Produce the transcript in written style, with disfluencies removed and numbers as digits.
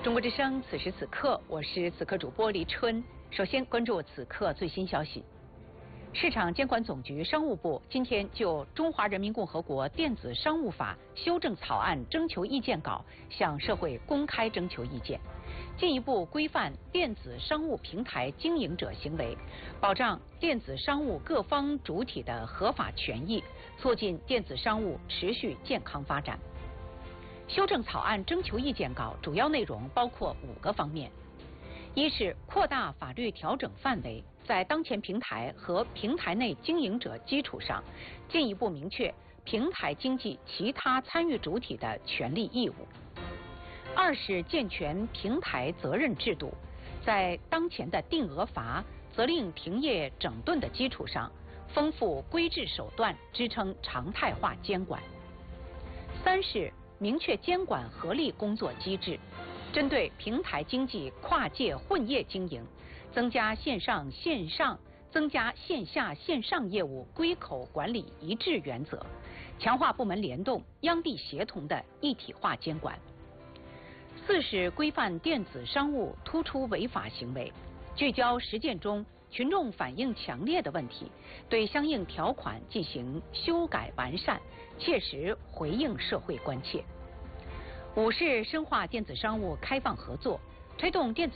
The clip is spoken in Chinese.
中国之声，此时此刻，我是此刻主播黎春。首先关注此刻最新消息。市场监管总局、商务部今天就《中华人民共和国电子商务法》修正草案征求意见稿向社会公开征求意见，进一步规范电子商务平台经营者行为，保障电子商务各方主体的合法权益，促进电子商务持续健康发展。修正草案征求意见稿主要内容包括5个方面：一是扩大法律调整范围，在当前平台和平台内经营者基础上，进一步明确平台经济其他参与主体的权利义务；二是健全平台责任制度，在当前的定额罚、责令停业整顿的基础上，丰富规制手段，支撑常态化监管；三是明确监管合力工作机制，针对平台经济跨界混业经营，增加线上线上、增加线下线上业务归口管理一致原则，强化部门联动、央地协同的一体化监管。四是规范电子商务突出违法行为，聚焦实践中群众反映强烈的问题，对相应条款进行修改完善，切实回应社会关切。五是深化电子商务开放合作，推动电子